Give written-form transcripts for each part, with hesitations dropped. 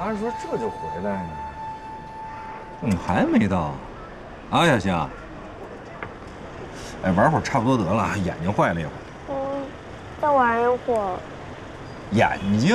妈说这就回来呢，怎么还没到？啊，小星。哎，玩会儿差不多得了，眼睛坏了一会儿。 嗯，再玩一会儿。 眼睛。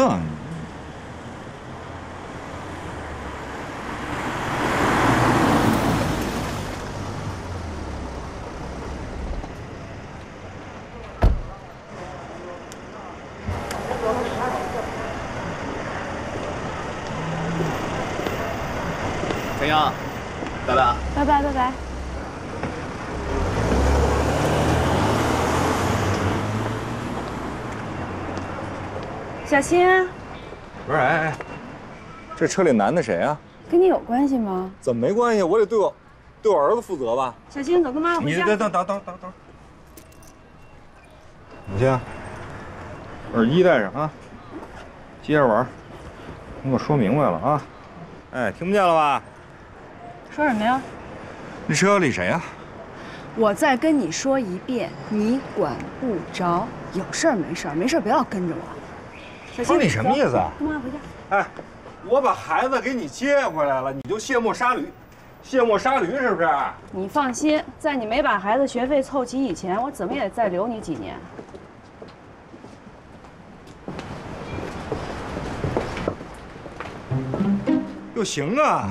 陈阳，拜拜啊！ 拜拜拜拜。小新， 不是，哎，这车里男的谁啊？ 跟你有关系吗？ 怎么没关系？我得对我儿子负责吧。 小新，走，跟妈妈回家。 你等，你先，耳机戴上啊，接着玩。你给我说明白了啊！哎，听不见了吧？ 说什么呀？ 那车里谁呀？ 我再跟你说一遍，你管不着。有事儿没事儿，没事儿别老跟着我。小新， 不是你什么意思啊？ 跟妈回家。 哎，我把孩子给你接回来了，你就卸磨杀驴，卸磨杀驴是不是？ 你放心，在你没把孩子学费凑齐以前，我怎么也得再留你几年。 就行啊，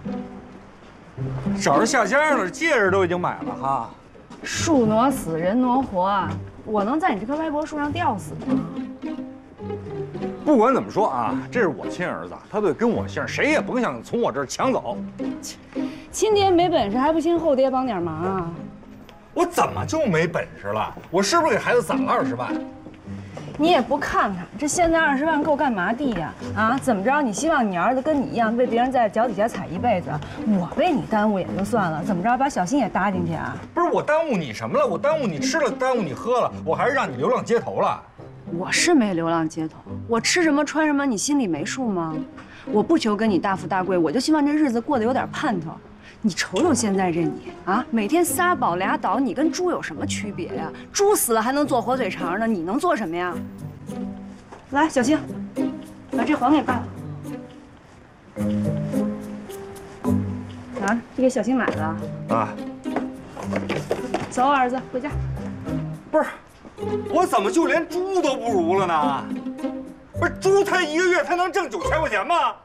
找着下家了，戒指都已经买了哈。 树挪死，人挪活啊！我能在你这棵歪脖树上吊死吗？ 不管怎么说啊，这是我亲儿子，他得跟我姓，谁也甭想从我这儿抢走。 亲爹没本事，还不请后爹帮点忙啊？ 我怎么就没本事了？我是不是给孩子攒了20万？ 你也不看看，这现在20万够干嘛的呀？啊，怎么着？你希望你儿子跟你一样被别人在脚底下踩一辈子？我被你耽误也就算了，怎么着把小新也搭进去啊？ 不是我耽误你什么了？我耽误你吃了，耽误你喝了，我还是让你流浪街头了。 我是没流浪街头，我吃什么穿什么，你心里没数吗？我不求跟你大富大贵，我就希望这日子过得有点盼头。你瞅瞅现在这你啊，每天仨宝俩倒，你跟猪有什么区别呀？猪死了还能做火腿肠呢，你能做什么呀？来，小星，把这黄给爸了。啊，这给小星买的啊。 走，儿子，回家。 不是，我怎么就连猪都不如了呢？不是猪，它1个月它能挣9000块钱吗？